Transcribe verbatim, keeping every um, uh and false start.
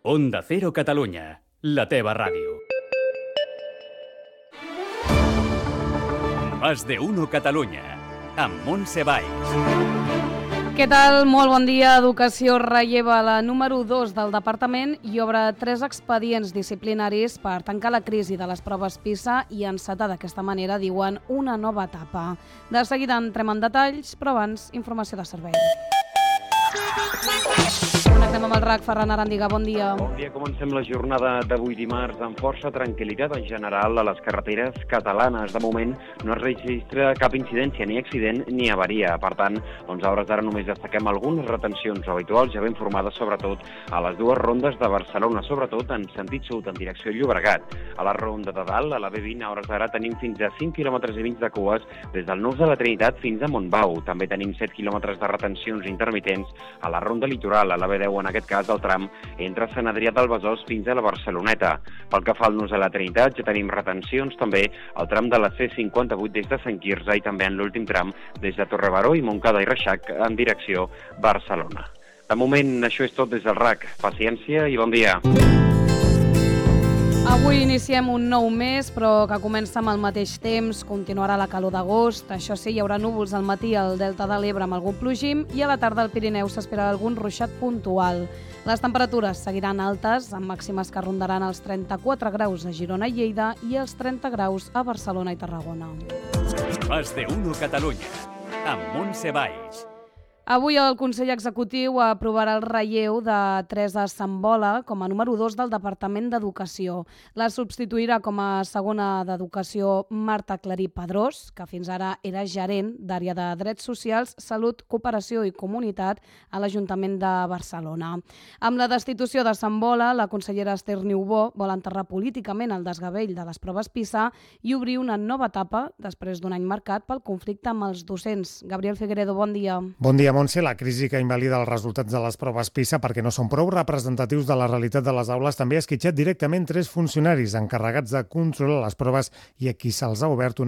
Onda Cero Catalunya, la teva ràdio. Más de uno Catalunya, amb Montse Valls. Què tal? Molt bon dia. Educació relleva la número dos del departament i obre tres expedients disciplinaris per tancar la crisi de les proves PISA i encetar d'aquesta manera, diuen, una nova etapa. De seguida entrem en detalls, però abans, informació de servei. Connectem amb el R A C. Ferran Arandiga, bon dia. Bon dia. Comencem la jornada d'avui dimarts amb força tranquil·litat en general a les carreteres catalanes. De moment no es registra cap incidència, ni accident ni avaria. Per tant, doncs a hores d'ara només destaquem algunes retencions habituals, ja ben formades sobretot a les dues rondes de Barcelona, sobretot en sentit sud, en direcció Llobregat. A la ronda de dalt, a la B vint, a hores d'ara tenim fins a cinc quilòmetres i mig de cues des del Nus de la Trinitat fins a Montbau. També tenim set quilòmetres de retencions intermitents a la ronda litoral, a la B deu, en aquest cas el tram entre Sant Adrià del Besòs fins a la Barceloneta. Pel que fa al Nus de la Trinitat, ja tenim retencions també al tram de la C cinquanta-vuit des de Sant Quirze i també en l'últim tram des de Torrebaró i Montcada i Reixac en direcció Barcelona. De moment, això és tot des del R A C. Paciència i bon dia. Avui iniciem un nou mes, però que comença amb el mateix temps. Continuarà la calor d'agost. Això sí, hi haurà núvols al matí al Delta de l'Ebre amb algun plogim i a la tarda al Pirineu s'espera algun ruixat puntual. Les temperatures seguiran altes, amb màximes que rondaran els trenta-quatre graus a Girona i Lleida i els trenta graus a Barcelona i Tarragona. Más de uno Catalunya, amb Montse Valls. Avui el Consell Executiu aprovarà el relleu de Teresa Sambola com a número dos del Departament d'Educació. La substituirà com a segona d'Educació Marta Clarí Pedrós, que fins ara era gerent d'Àrea de Drets Socials, Salut, Cooperació i Comunitat a l'Ajuntament de Barcelona. Amb la destitució de Sambola, la consellera Esther Niubó vol enterrar políticament el desgavell de les proves PISA i obrir una nova etapa després d'un any marcat pel conflicte amb els docents. Gabriel Figueredo, bon dia. Bon dia, Montse. La crisi que invalida els resultats de les proves PISA perquè no són prou representatius de la realitat de les aules també ha esquitxat directament tres funcionaris encarregats de controlar les proves i a qui se'ls ha obert una